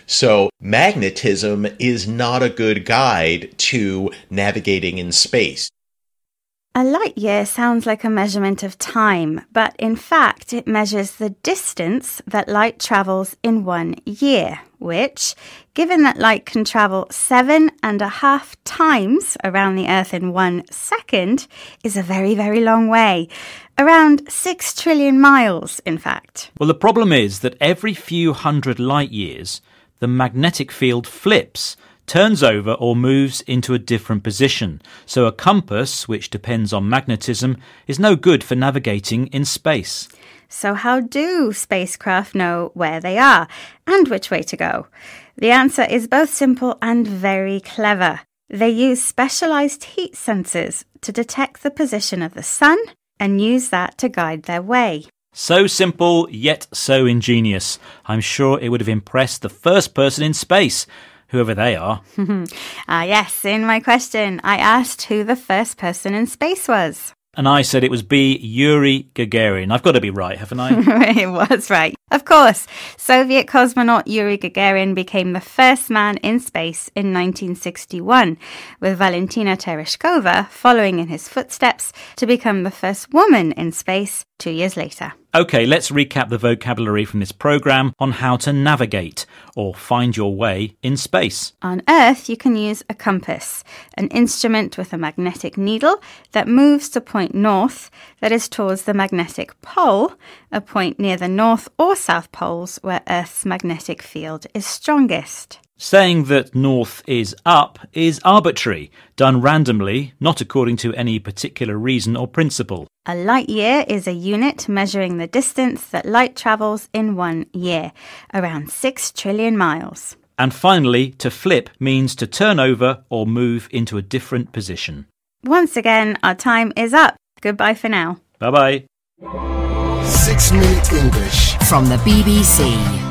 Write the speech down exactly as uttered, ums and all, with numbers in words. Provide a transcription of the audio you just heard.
So magnetism is not a good guide to navigating in space. A light year sounds like a measurement of time, but in fact it measures the distance that light travels in one year, which, given that light can travel seven and a half times around the Earth in one second, is a very, very long way. Around six trillion miles, in fact. Well, the problem is that every few hundred light years, the magnetic field flips, turns over or moves into a different position. So a compass, which depends on magnetism, is no good for navigating in space. So how do spacecraft know where they are and which way to go? The answer is both simple and very clever. They use specialized heat sensors to detect the position of the sun and use that to guide their way. So simple, yet so ingenious. I'm sure it would have impressed the first person in space, whoever they are. Ah, yes, in my question, I asked who the first person in space was. And I said it was B. Yuri Gagarin. I've got to be right, haven't I? It was right. Of course, Soviet cosmonaut Yuri Gagarin became the first man in space in nineteen sixty-one, with Valentina Tereshkova following in his footsteps to become the first woman in space two years later. OK, let's recap the vocabulary from this programme on how to navigate or find your way in space. On Earth, you can use a compass, an instrument with a magnetic needle that moves to point north, that is towards the magnetic pole, a point near the north or south poles where Earth's magnetic field is strongest. Saying that north is up is arbitrary, done randomly, not according to any particular reason or principle. A light year is a unit measuring the distance that light travels in one year, around six trillion miles. And finally, to flip means to turn over or move into a different position. Once again, our time is up. Goodbye for now. Bye-bye. Six Minute English from the B B C.